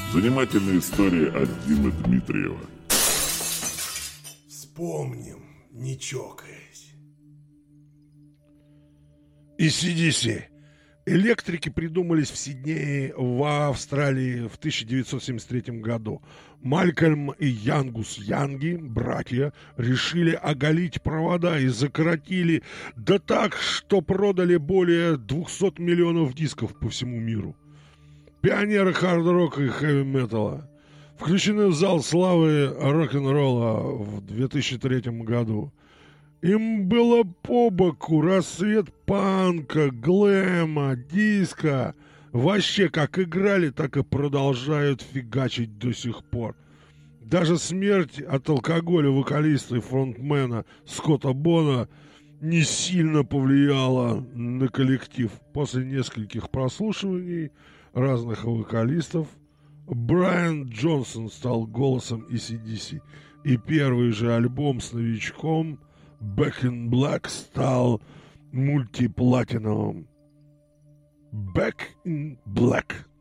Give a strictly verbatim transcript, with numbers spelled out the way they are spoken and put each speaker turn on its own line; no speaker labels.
Занимательная история от Димы Дмитриева.
Вспомним, не чокаясь.
эй си ди си. Электрики придумались в Сиднее, в Австралии в тысяча девятьсот семьдесят третьем году. Малькольм и Янгус Янги, братья, решили оголить провода и закоротили, да так, что продали более двухсот миллионов дисков по всему миру. Пионеры хард-рока и хэви-металла включены в зал славы рок-н-ролла в две тысячи третьем году. Им было по боку рассвет панка, глэма, диска. Вообще, как играли, так и продолжают фигачить до сих пор. Даже смерть от алкоголя вокалиста и фронтмена Скотта Бона не сильно повлияла на коллектив. После нескольких прослушиваний разных вокалистов Брайан Джонсон стал голосом эй си ди си. И первый же альбом с новичком Back in Black стал мультиплатиновым. Back in Black.